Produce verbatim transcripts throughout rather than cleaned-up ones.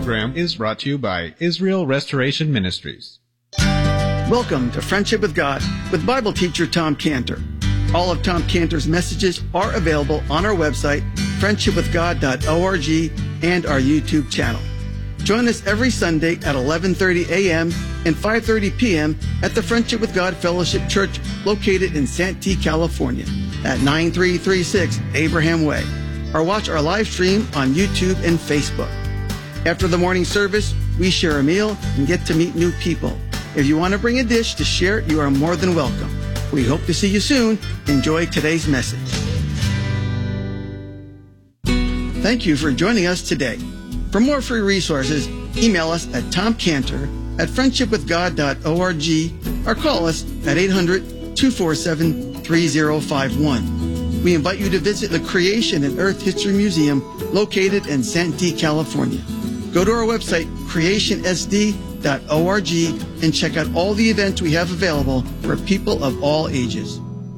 program is brought to you by Israel Restoration Ministries. Welcome to Friendship with God with Bible teacher Tom Cantor. All of Tom Cantor's messages are available on our website, friendship with god dot org, and our YouTube channel. Join us every Sunday at eleven thirty a.m. and five thirty p.m. at the Friendship with God Fellowship Church located in Santee, California at nine three three six Abraham Way. Or watch our live stream on YouTube and Facebook. After the morning service, we share a meal and get to meet new people. If you want to bring a dish to share, you are more than welcome. We hope to see you soon. Enjoy today's message. Thank you for joining us today. For more free resources, email us at tomcantor at friendship with god dot org or call us at eight hundred, two four seven, three zero five one. We invite you to visit the Creation and Earth History Museum located in Santee, California. Go to our website, creation s d dot org, and check out all the events we have available for people of all ages.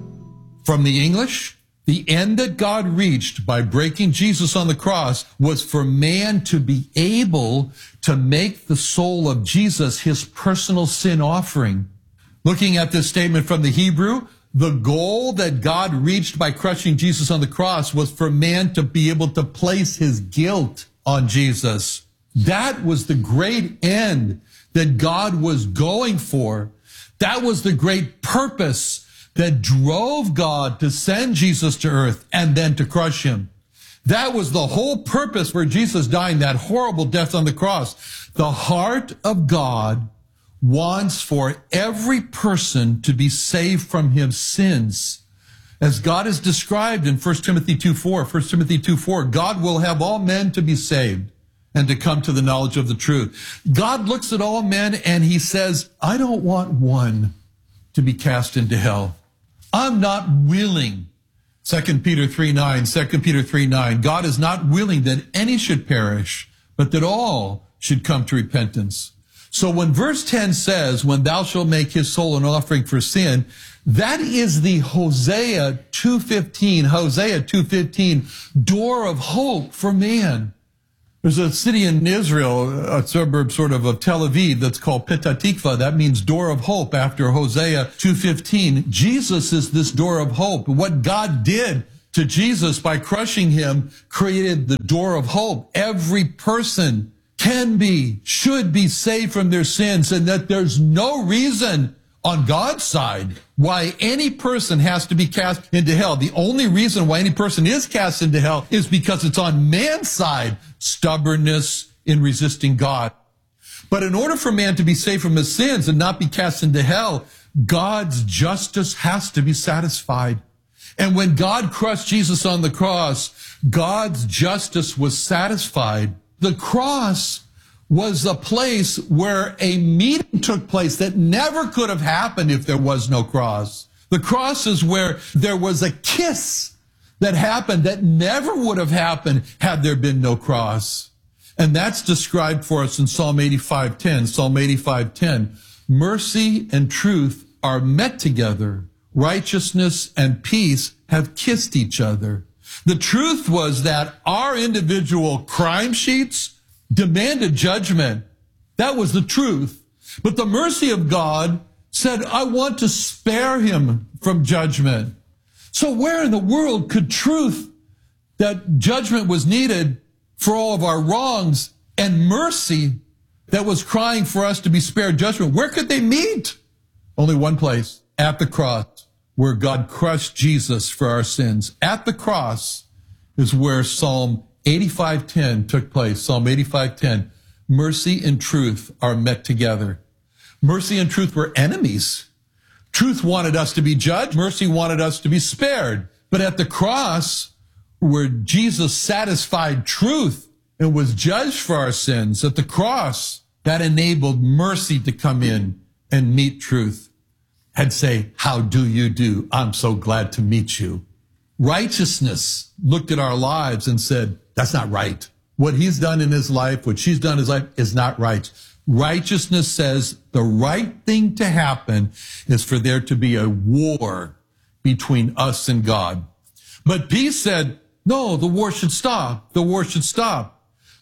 From the English, the end that God reached by breaking Jesus on the cross was for man to be able to make the soul of Jesus his personal sin offering. Looking at this statement from the Hebrew, the goal that God reached by crushing Jesus on the cross was for man to be able to place his guilt on Jesus. That was the great end that God was going for. That was the great purpose that drove God to send Jesus to earth and then to crush him. That was the whole purpose for Jesus dying that horrible death on the cross. The heart of God wants for every person to be saved from his sins. As God is described in First Timothy two four, First Timothy two four, God will have all men to be saved and to come to the knowledge of the truth. God looks at all men and he says, I don't want one to be cast into hell. I'm not willing. Second Peter three nine, Second Peter three nine, God is not willing that any should perish, but that all should come to repentance. So when verse ten says, when thou shalt make his soul an offering for sin, that is the Hosea two fifteen, Hosea two fifteen door of hope for man. There's a city in Israel, a suburb sort of of Tel Aviv, that's called Petah Tikva. That means door of hope after Hosea two fifteen. Jesus is this door of hope. What God did to Jesus by crushing him created the door of hope. Every person can be, should be saved from their sins, and that there's no reason on God's side why any person has to be cast into hell. The only reason why any person is cast into hell is because it's on man's side, stubbornness in resisting God. But in order for man to be saved from his sins and not be cast into hell, God's justice has to be satisfied. And when God crushed Jesus on the cross, God's justice was satisfied. The cross was a place where a meeting took place that never could have happened if there was no cross. The cross is where there was a kiss that happened that never would have happened had there been no cross. And that's described for us in Psalm eighty-five ten. Psalm eighty-five ten. Mercy and truth are met together. Righteousness and peace have kissed each other. The truth was that our individual crime sheets demanded judgment. That was the truth. But the mercy of God said, I want to spare him from judgment. So where in the world could truth, that judgment was needed for all of our wrongs, and mercy that was crying for us to be spared judgment, where could they meet? Only one place, at the cross, where God crushed Jesus for our sins. At the cross is where Psalm eighty-five ten took place. Psalm eighty-five ten. Mercy and truth are met together. Mercy and truth were enemies. Truth wanted us to be judged. Mercy wanted us to be spared. But at the cross, where Jesus satisfied truth and was judged for our sins, at the cross, that enabled mercy to come in and meet truth and say, how do you do? I'm so glad to meet you. Righteousness looked at our lives and said, that's not right. What he's done in his life, what she's done in his life is not right. Righteousness says the right thing to happen is for there to be a war between us and God. But peace said, no, the war should stop. The war should stop.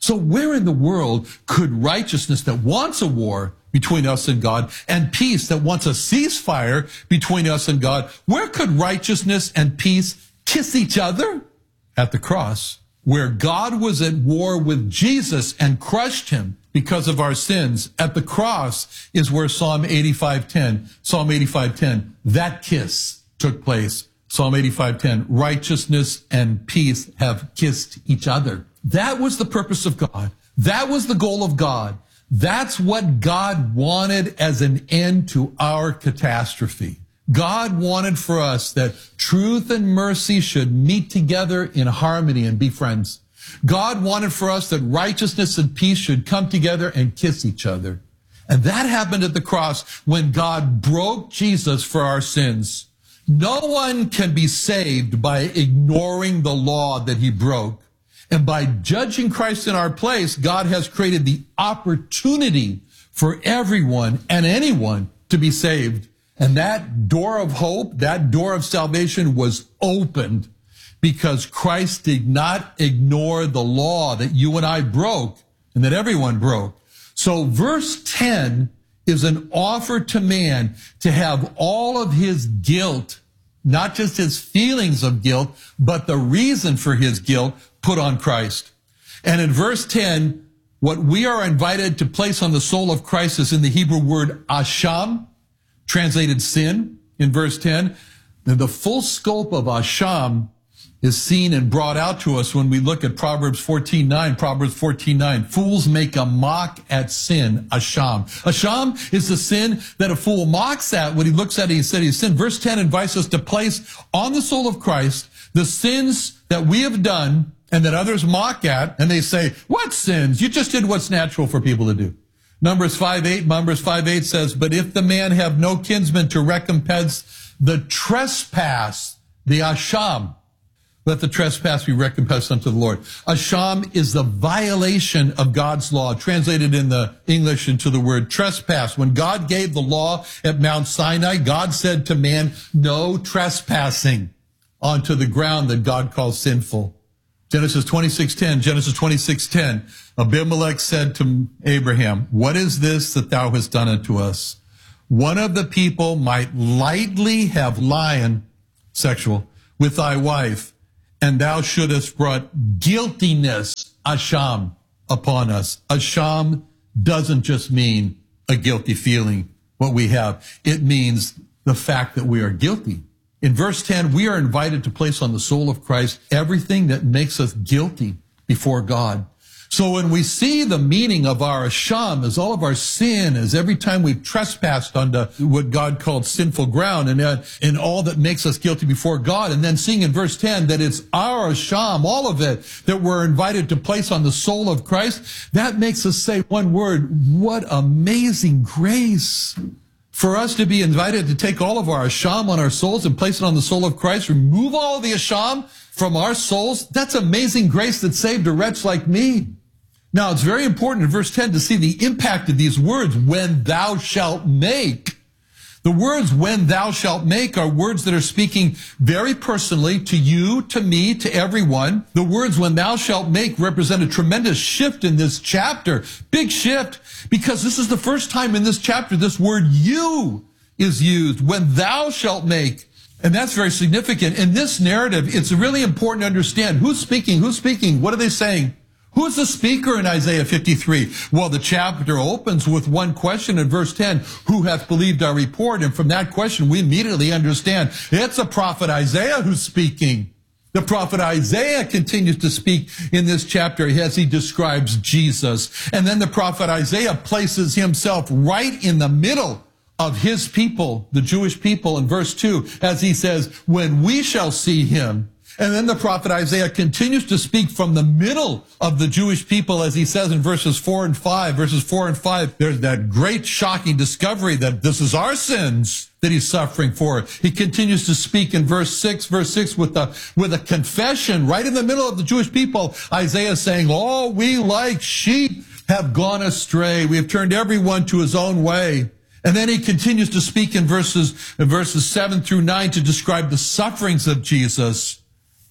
So where in the world could righteousness that wants a war between us and God and peace that wants a ceasefire between us and God, where could righteousness and peace kiss each other? At the cross, where God was at war with Jesus and crushed him because of our sins. At the cross is where Psalm eighty-five ten, Psalm eighty-five ten, that kiss took place. Psalm eighty-five ten, righteousness and peace have kissed each other. That was the purpose of God. That was the goal of God. That's what God wanted as an end to our catastrophe. God wanted for us that truth and mercy should meet together in harmony and be friends. God wanted for us that righteousness and peace should come together and kiss each other. And that happened at the cross when God broke Jesus for our sins. No one can be saved by ignoring the law that he broke. And by judging Christ in our place, God has created the opportunity for everyone and anyone to be saved. And that door of hope, that door of salvation was opened because Christ did not ignore the law that you and I broke and that everyone broke. So verse ten is an offer to man to have all of his guilt, not just his feelings of guilt, but the reason for his guilt put on Christ. And in verse ten, what we are invited to place on the soul of Christ is in the Hebrew word asham, translated sin, in verse ten. And the full scope of asham is seen and brought out to us when we look at Proverbs fourteen nine. Proverbs fourteen nine. Fools make a mock at sin, asham. Asham is the sin that a fool mocks at when he looks at it and said he's sinned. Verse ten invites us to place on the soul of Christ the sins that we have done and that others mock at, and they say, what sins? You just did what's natural for people to do. Numbers five eight, Numbers five eight says, but if the man have no kinsman to recompense the trespass, the asham, let the trespass be recompensed unto the Lord. Asham is the violation of God's law, translated in the English into the word trespass. When God gave the law at Mount Sinai, God said to man, no trespassing onto the ground that God calls sinful. Genesis twenty-six ten, Genesis twenty-six ten, Abimelech said to Abraham, what is this that thou hast done unto us? One of the people might lightly have lion, sexual, with thy wife, and thou shouldest brought guiltiness, asham, upon us. Asham doesn't just mean a guilty feeling, what we have. It means the fact that we are guilty. In verse ten, we are invited to place on the soul of Christ everything that makes us guilty before God. So when we see the meaning of our asham as all of our sin, as every time we've trespassed onto what God called sinful ground, and, uh, and all that makes us guilty before God, and then seeing in verse ten that it's our asham, all of it, that we're invited to place on the soul of Christ, that makes us say one word, what amazing grace. For us to be invited to take all of our asham on our souls and place it on the soul of Christ, remove all of the asham from our souls, that's amazing grace that saved a wretch like me. Now, it's very important in verse ten to see the impact of these words, when thou shalt make. The words, when thou shalt make, are words that are speaking very personally to you, to me, to everyone. The words, when thou shalt make, represent a tremendous shift in this chapter. Big shift, because this is the first time in this chapter this word you is used, when thou shalt make. And that's very significant. In this narrative, it's really important to understand who's speaking, who's speaking, what are they saying? Who's the speaker in Isaiah fifty-three? Well, the chapter opens with one question in verse ten, who hath believed our report? And from that question, we immediately understand it's a prophet Isaiah who's speaking. The prophet Isaiah continues to speak in this chapter as he describes Jesus. And then the prophet Isaiah places himself right in the middle of his people, the Jewish people, in verse two, as he says, when we shall see him. And then the prophet Isaiah continues to speak from the middle of the Jewish people, as he says in verses four and five. Verses four and five, there's that great shocking discovery that this is our sins that he's suffering for. He continues to speak in verse six, verse six with a, with a confession right in the middle of the Jewish people. Isaiah saying, oh, we like sheep have gone astray. We have turned everyone to his own way. And then he continues to speak in verses, in verses seven through nine to describe the sufferings of Jesus.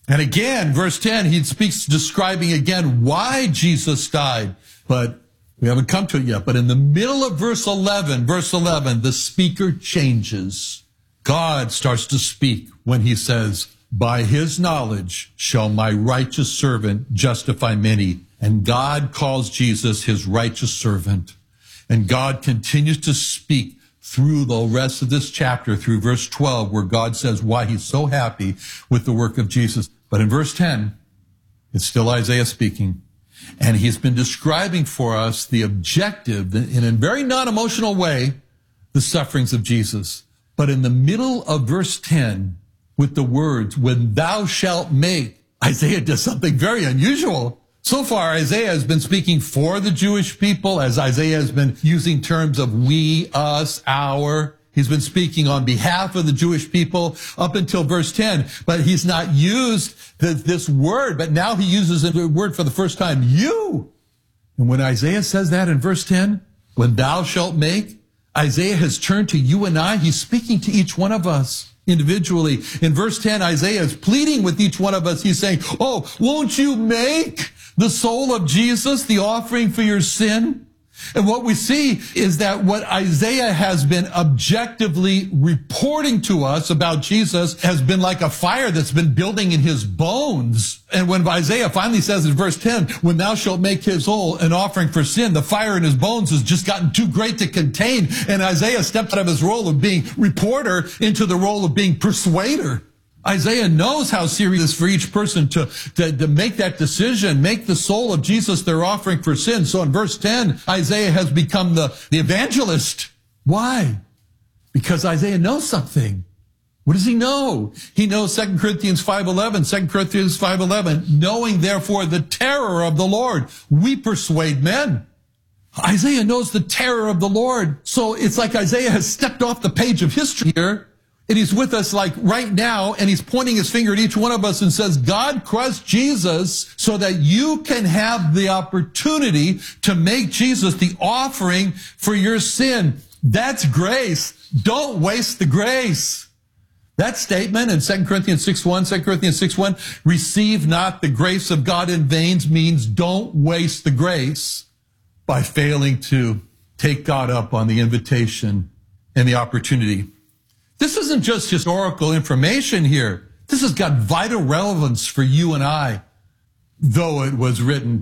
And again, verse ten, he speaks describing again why Jesus died. But we haven't come to it yet. But in the middle of verse eleven, verse eleven, the speaker changes. God starts to speak when he says, by his knowledge shall my righteous servant justify many. And God calls Jesus his righteous servant. And God continues to speak through the rest of this chapter, through verse twelve, where God says why he's so happy with the work of Jesus. But in verse ten, it's still Isaiah speaking. And he's been describing for us the objective, in a very non-emotional way, the sufferings of Jesus. But in the middle of verse ten, with the words, when thou shalt make, Isaiah does something very unusual. So far, Isaiah has been speaking for the Jewish people, as Isaiah has been using terms of we, us, our. He's been speaking on behalf of the Jewish people up until verse ten, but he's not used the, this word, but now he uses the word for the first time, you. And when Isaiah says that in verse ten, when thou shalt make, Isaiah has turned to you and I. He's speaking to each one of us individually. In verse ten, Isaiah is pleading with each one of us. He's saying, oh, won't you make the soul of Jesus the offering for your sin? And what we see is that what Isaiah has been objectively reporting to us about Jesus has been like a fire that's been building in his bones. And when Isaiah finally says in verse ten, when thou shalt make his soul an offering for sin, the fire in his bones has just gotten too great to contain. And Isaiah stepped out of his role of being reporter into the role of being persuader. Isaiah knows how serious it is for each person to, to, to make that decision, make the soul of Jesus their offering for sin. So in verse ten, Isaiah has become the, the evangelist. Why? Because Isaiah knows something. What does he know? He knows Second Corinthians five eleven, Second Corinthians five eleven, knowing therefore the terror of the Lord, we persuade men. Isaiah knows the terror of the Lord. So it's like Isaiah has stepped off the page of history here. And he's with us like right now, and he's pointing his finger at each one of us and says, God crushed Jesus so that you can have the opportunity to make Jesus the offering for your sin. That's grace. Don't waste the grace. That statement in Second Corinthians six one, Second Corinthians six one, receive not the grace of God in vain, means don't waste the grace by failing to take God up on the invitation and the opportunity. This isn't just historical information here. This has got vital relevance for you and I, though it was written